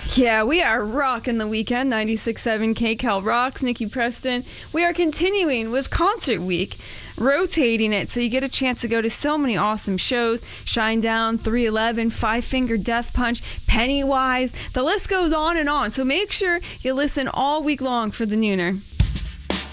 Yeah, we are rocking the weekend. 96.7 KCAL rocks. Nikki Preston. We are continuing with Concert Week, rotating it so you get a chance to go to so many awesome shows. Shinedown, 311, Five Finger Death Punch, Pennywise. The list goes on and on. So make sure you listen all week long for the Nooner.